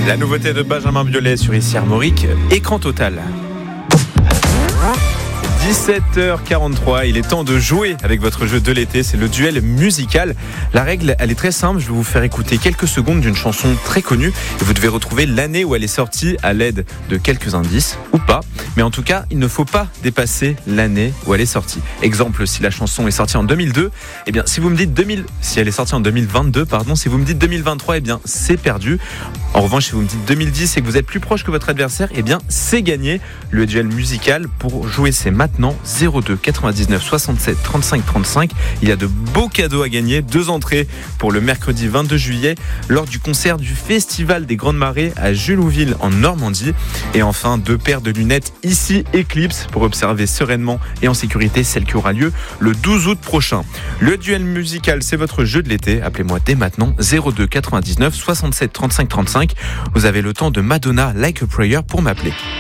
La nouveauté de Benjamin Biolay sur Ici Armorique, écran total. 17h43, il est temps de jouer avec votre jeu de l'été, c'est le duel musical. La règle, elle est très simple, je vais vous faire écouter quelques secondes d'une chanson très connue et vous devez retrouver l'année où elle est sortie à l'aide de quelques indices, ou pas. Mais en tout cas, il ne faut pas dépasser l'année où elle est sortie. Exemple, si la chanson est sortie en 2002, eh bien, si elle est sortie en 2022, si vous me dites 2023, eh bien, c'est perdu. En revanche, si vous me dites 2010 et que vous êtes plus proche que votre adversaire, eh bien, c'est gagné. Le duel musical, pour jouer, c'est maintenant 02 99 67 35 35. Il y a de beaux cadeaux à gagner. 2 entrées pour le mercredi 22 juillet lors du concert du Festival des Grandes Marées à Julouville en Normandie. Et enfin, 2 paires de lunettes ici Eclipse pour observer sereinement et en sécurité celle qui aura lieu le 12 août prochain. Le duel musical, c'est votre jeu de l'été. Appelez-moi dès maintenant 02 99 67 35 35. Vous avez le temps de Madonna Like a Prayer pour m'appeler.